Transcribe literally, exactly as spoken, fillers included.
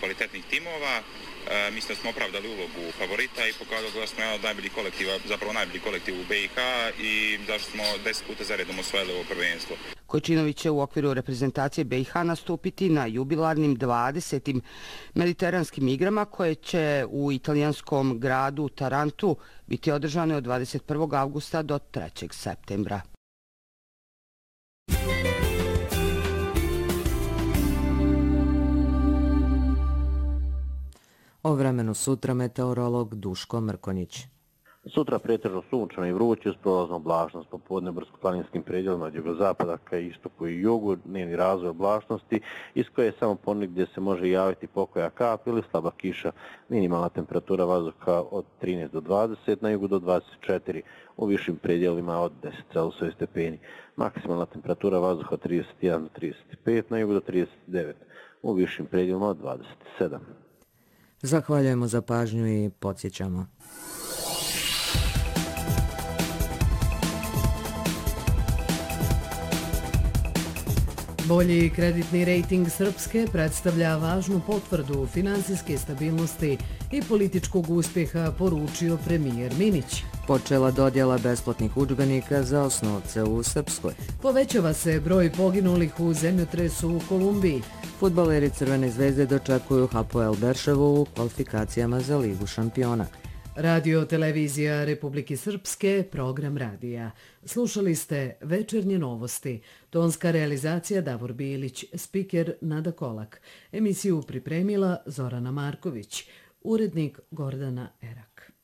kvalitetnih timova. E, mislim da smo opravdali ulogu favorita i pokazali da smo jedan od najboljih kolektiva, zapravo najbolji kolektiv u B i H i zašto smo deset puta zaredom osvojili ovo prvenstvo. Kojčinović će u okviru reprezentacije B i H nastupiti na jubilarnim dvadesetim mediteranskim igrama koje će u italijanskom gradu Tarantu biti održane od dvadeset prvog avgusta do trećeg septembra. O vremenu sutra meteorolog Duško Mrkonjić. Sutra pretežno sunčano i vruće uz prolaznu oblačnost popodne brdsko-planinskim predjelima od jugozapada ka istoku i jugu, dnevni razvoj oblačnosti iz koje je samo ponegdje se može javiti pokoja kap ili slaba kiša. Minimalna temperatura vazduha od trinaest do dvadeset, na jugu do dvadeset četiri, u višim predjelima od deset Celzijusovih stepeni. Maksimalna temperatura vazduha od trideset jedan do trideset pet, na jugu do trideset devet, u višim predjelima od dvadeset sedam. Zahvaljujemo za pažnju i podsjećamo. Bolji kreditni rejting Srpske predstavlja važnu potvrdu finansijske stabilnosti i političkog uspjeha, poručio premijer Minić. Počela dodjela besplatnih udžbenika za osnovce u Srpskoj. Povećava se broj poginulih u zemljotresu u Kolumbiji. Fudbaleri Crvene zvezde dočekuju Hapoel Berševu u kvalifikacijama za Ligu šampiona. Radio televizija Republike Srpske, program radija. Slušali ste Večernje novosti. Tonska realizacija Davor Bilić, spiker Nada Kolak. Emisiju pripremila Zorana Marković, urednik Gordana Erak.